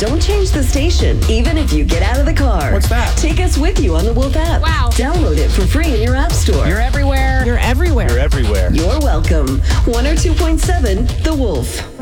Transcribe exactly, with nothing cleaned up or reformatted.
Don't change the station, even if you get out of the car. What's that? Take us with you on the Wolf app. Wow. Download it for free in your app store. You're everywhere. You're everywhere. You're everywhere. You're welcome. one oh two point seven The Wolf.